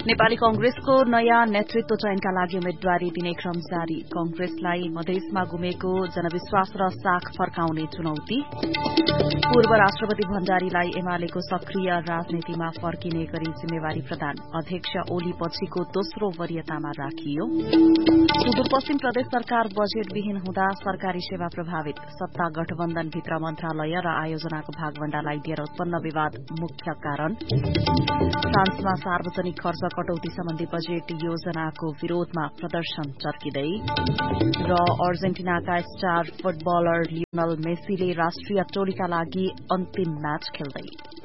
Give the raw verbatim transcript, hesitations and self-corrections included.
नेपाली कंग्रेसको नयाँ नेतृत्व चयनका लागि उम्मेद्वारी दिने क्रम जारी। कंग्रेसलाई मधेसमा गुमेको जनविश्वास र साख फर्काउने चुनौती। पूर्व राष्ट्रपति भण्डारीलाई एमालेको सक्रिय राजनीतिमा फर्किने गरी जिम्मेवारी प्रदान। अध्यक्ष ओली पछिको दोस्रो वरीयतामा राखियो। सुदूरपश्चिम प्रदेश सरकार बजेटविहीन हुँदा सरकारी सेवा प्रभावित। सत्ता गठबन्धनभित्र मन्त्रालय र आयोजनाको भागवण्डालाई लिएर उत्पन्न विवाद मुख्य कारण। फ्रान्समा सार्वजनिक खर्च कटौती सम्बन्धी बजेट योजनाको विरोधमा प्रदर्शन चर्किँदै। र अर्जेन्टिनाका स्टार फुटबलर लियोनल मेसीले राष्ट्रिय टोलीका लागि अन्तिम म्याच खेल्दै।